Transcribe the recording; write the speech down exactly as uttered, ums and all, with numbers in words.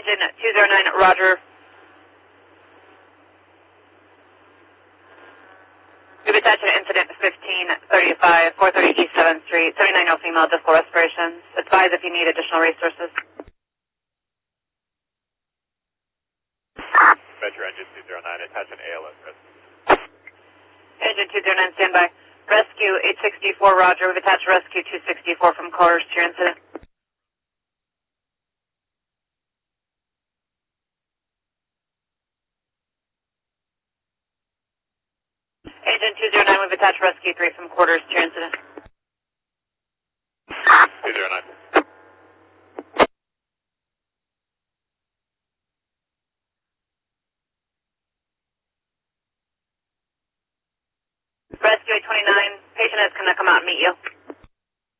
Engine two zero nine, Roger. We've attached an incident fifteen thirty-five, four thirty G seventh Street, seventy-nine year old female, distal respirations. Advise if you need additional resources. Metro Engine two zero nine, attach an A L S rescue. Engine two zero nine, standby. Rescue eight sixty-four, Roger. We've attached rescue two sixty-four from callers to your incident. Engine two zero nine, we've attached rescue three from quarters to your incident.